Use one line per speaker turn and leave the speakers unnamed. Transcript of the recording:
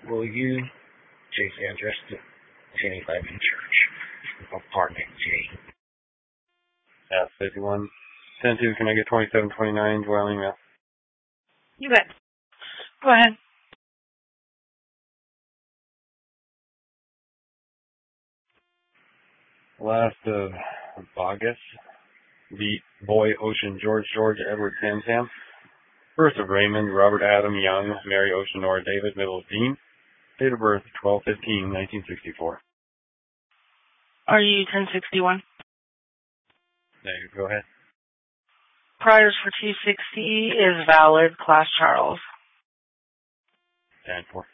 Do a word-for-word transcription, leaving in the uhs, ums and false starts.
Will you change the address to ten eleven Church, apartment J?
Yeah, fifty-one. ten two, can I get twenty-seven twenty-nine, dwelling, Mass?
You bet. Go ahead.
Last of August. Beat Boy Ocean George George Edward Sam Sam. First of Raymond Robert Adam Young Mary Ocean Nora David Middle of Dean. Date of birth twelve fifteen nineteen sixty-four.
Are you ten sixty-one?
Negative, go ahead.
Priors for two sixty is valid, Class Charles.
ten four.